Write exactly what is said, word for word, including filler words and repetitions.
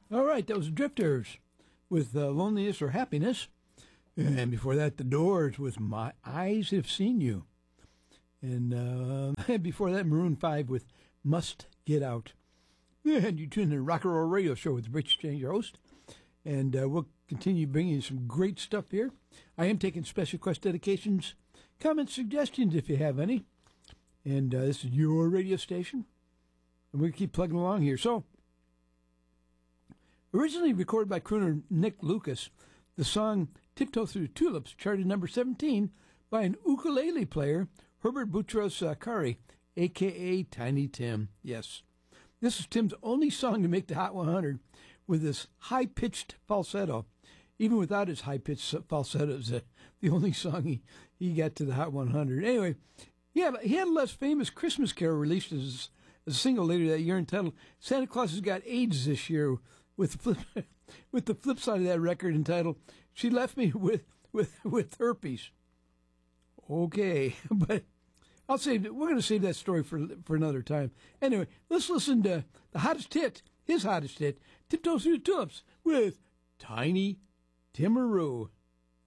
All right, that was Drifters with uh, Loneliness or Happiness. And before that, The Doors with My Eyes Have Seen You. And uh, before that, Maroon five with Must Get Out. And you tune in to Rock and Roll Radio Show with Rich Exchange, your host. And uh, we'll continue bringing you some great stuff here. I am taking special quest dedications, comments, suggestions if you have any. And uh, this is your radio station. And we'll keep plugging along here. So, originally recorded by crooner Nick Lucas, the song Tiptoe Through the Tulips charted number seventeen by an ukulele player, Herbert Boutros uh, Ghali, a k a. Tiny Tim. Yes, this is Tim's only song to make the Hot one hundred with this high-pitched falsetto. Even without his high-pitched falsetto, it's uh, the only song he, he got to the Hot one hundred. Anyway, he had, he had a less famous Christmas carol released as, as a single later that year entitled Santa Claus Has Got AIDS This Year, with the flip, with the flip side of that record entitled She Left Me With with with Herpes. Okay, but I'll save it. We're going to save that story for for another time. Anyway, let's listen to the hottest hit, his hottest hit, Tiptoe Through the Tulips with Tiny Timaroo.